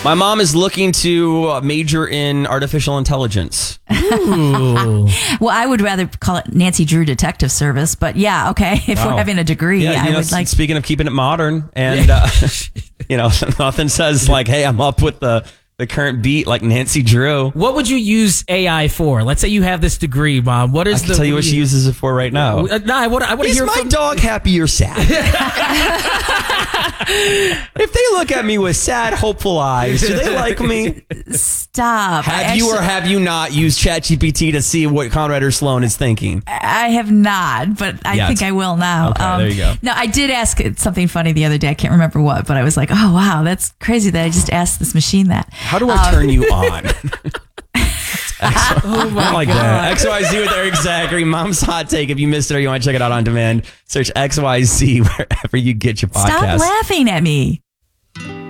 My mom is looking to major in artificial intelligence. Ooh. Well, I would rather call it Nancy Drew Detective Service, but yeah, okay. If we're having a degree, Yeah, I would like. Speaking of keeping it modern, and nothing says like, "Hey, I'm up with the current beat," like Nancy Drew. What would you use AI for? Let's say you have this degree, Mom. What is I can tell you what she uses it for right now. No, I want to Is hear my from dog happy or sad? If they look at me with sad, hopeful eyes, do they like me? Stop. Have you or have you not used ChatGPT to see what Conrad or Sloan is thinking? I have not, but I think I will now. Okay, there you go. No, I did ask it something funny the other day. I can't remember what, but I was like, oh, wow, that's crazy that I just asked this machine that. How do I turn you on? Oh my like God. that. XYZ with Eric Zachary. Mom's Hot Take. If you missed it or you want to check it out on demand, search XYZ wherever you get your podcast. Stop laughing at me.